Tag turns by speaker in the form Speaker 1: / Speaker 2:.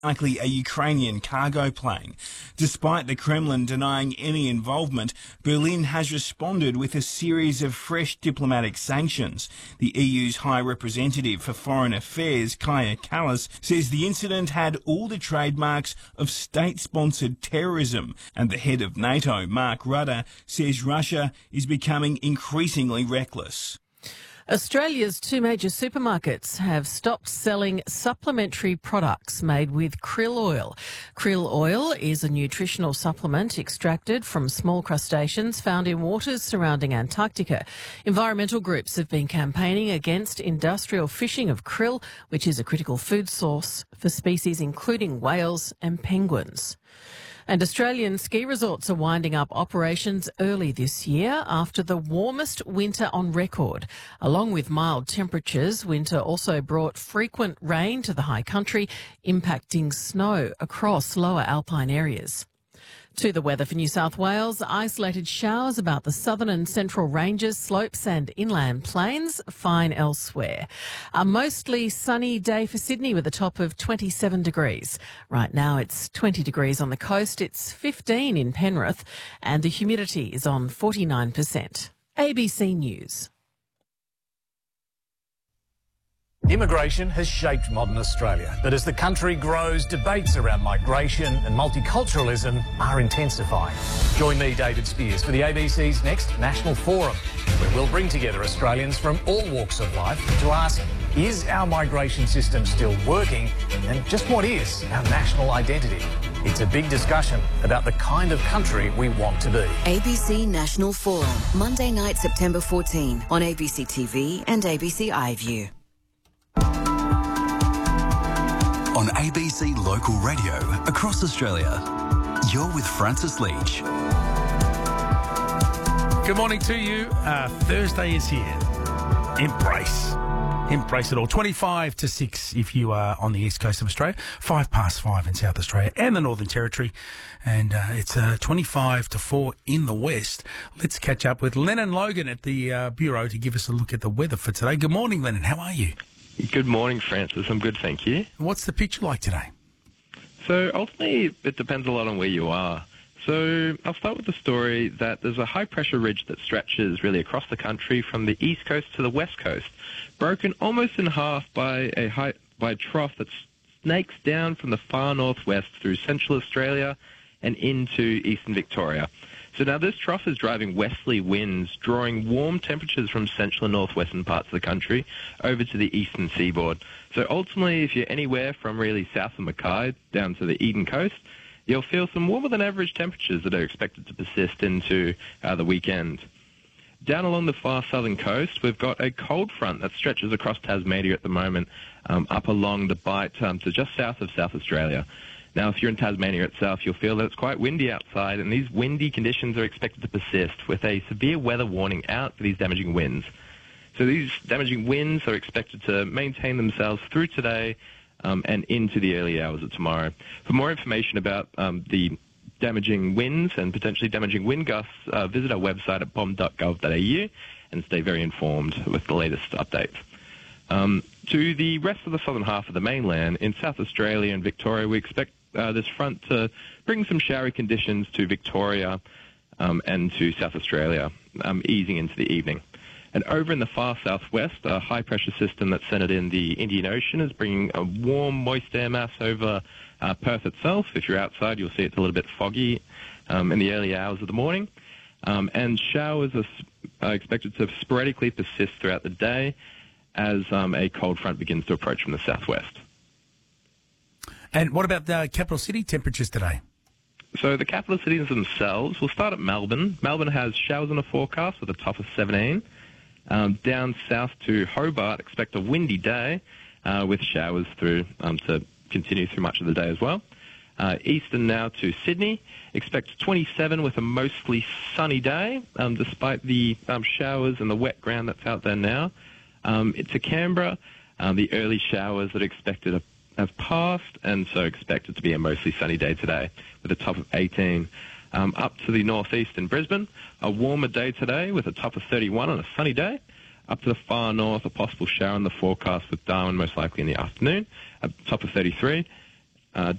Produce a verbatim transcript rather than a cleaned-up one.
Speaker 1: likely a Ukrainian cargo plane. Despite the Kremlin denying any involvement, Berlin has responded with a series of fresh diplomatic sanctions. The E U's High Representative for Foreign Affairs, Kaja Kallas, says the incident had all the trademarks of state-sponsored terrorism, and the head of NATO, Mark Rutte, says Russia is becoming increasingly reckless.
Speaker 2: Australia's two major supermarkets have stopped selling supplementary products made with krill oil. Krill oil is a nutritional supplement extracted from small crustaceans found in waters surrounding Antarctica. Environmental groups have been campaigning against industrial fishing of krill, which is a critical food source for species including whales and penguins. And Australian ski resorts are winding up operations early this year after the warmest winter on record. Along with mild temperatures, winter also brought frequent rain to the high country, impacting snow across lower alpine areas. To the weather for New South Wales, isolated showers about the southern and central ranges, slopes and inland plains, fine elsewhere. A mostly sunny day for Sydney with a top of twenty-seven degrees. Right now it's twenty degrees on the coast, it's fifteen in Penrith and the humidity is on forty-nine percent. A B C News.
Speaker 3: Immigration has shaped modern Australia, but as the country grows, debates around migration and multiculturalism are intensifying. Join me, David Spears, for the A B C's next National Forum, where we'll bring together Australians from all walks of life to ask, is our migration system still working, and just what is our national identity? It's a big discussion about the kind of country we want to be.
Speaker 4: A B C National Forum, Monday night, September fourteenth, on A B C T V and A B C iView.
Speaker 5: On A B C Local Radio across Australia, you're with Francis Leach.
Speaker 6: Good morning to you. Uh, Thursday is here. Embrace. Embrace it all. twenty-five to six if you are on the east coast of Australia, five past five in South Australia and the Northern Territory, and uh, it's uh, twenty-five to four in the west. Let's catch up with Lennon Logan at the uh, Bureau to give us a look at the weather for today. Good morning, Lennon. How are you?
Speaker 7: Good morning, Francis. I'm good, thank you.
Speaker 6: What's the picture like today?
Speaker 7: So ultimately, it depends a lot on where you are. So I'll start with the story that there's a high-pressure ridge that stretches really across the country from the east coast to the west coast, broken almost in half by a high, by a trough that snakes down from the far northwest through central Australia and into eastern Victoria. So now this trough is driving westerly winds, drawing warm temperatures from central and northwestern parts of the country over to the eastern seaboard. So ultimately, if you're anywhere from really south of Mackay down to the Eden coast, you'll feel some warmer than average temperatures that are expected to persist into uh, the weekend. Down along the far southern coast, we've got a cold front that stretches across Tasmania at the moment, um, up along the bight um, to just south of South Australia. Now, if you're in Tasmania itself, you'll feel that it's quite windy outside, and these windy conditions are expected to persist with a severe weather warning out for these damaging winds. So these damaging winds are expected to maintain themselves through today um, and into the early hours of tomorrow. For more information about um, the damaging winds and potentially damaging wind gusts, uh, visit our website at b o m dot gov dot a u and stay very informed with the latest updates. Um, to the rest of the southern half of the mainland, in South Australia and Victoria, we expect uh, this front to bring some showery conditions to Victoria um, and to South Australia, um, easing into the evening. And over in the far southwest, a high-pressure system that's centred in the Indian Ocean is bringing a warm, moist air mass over uh, Perth itself. If you're outside, you'll see it's a little bit foggy um, in the early hours of the morning. Um, and showers are, are expected to sporadically persist throughout the day as um, a cold front begins to approach from the southwest.
Speaker 6: And what about the capital city temperatures today?
Speaker 7: So the capital cities themselves, we'll start at Melbourne. Melbourne has showers in the forecast with a top of seventeen. Um, down south to Hobart, expect a windy day uh, with showers through um, to continue through much of the day as well. Uh, eastern now to Sydney, expect twenty-seven with a mostly sunny day, um, despite the um, showers and the wet ground that's out there now. Um, to Canberra, um, the early showers that are expected have, have passed, and so expected to be a mostly sunny day today with a top of eighteen. Um, up to the northeast in Brisbane, a warmer day today with a top of thirty-one on a sunny day. Up to the far north, a possible shower in the forecast with Darwin most likely in the afternoon, a top of thirty-three. uh,